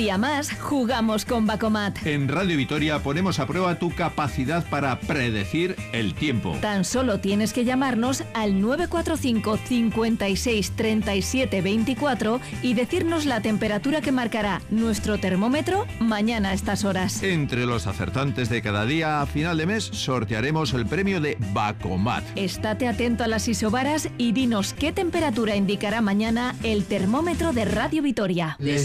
día más jugamos con Bacomat. En Radio Vitoria ponemos a prueba tu capacidad para predecir el tiempo. Tan solo tienes que llamarnos al 945 56 37 24 y decirnos la temperatura que marcará nuestro termómetro mañana a estas horas. Entre los acertantes de cada día, a final de mes, sortearemos el premio de Bacomat. Estate atento a las isobaras y dinos qué temperatura indicará mañana el termómetro de Radio Vitoria.